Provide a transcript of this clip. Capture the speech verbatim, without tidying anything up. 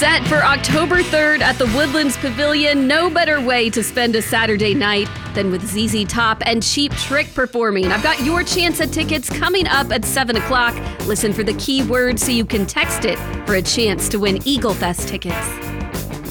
set for October third at the Woodlands Pavilion. No better way to spend a Saturday night than with Z Z Top and Cheap Trick performing. I've got your chance at tickets coming up at seven o'clock. Listen for the keyword so you can text it for a chance to win Eagle Fest tickets.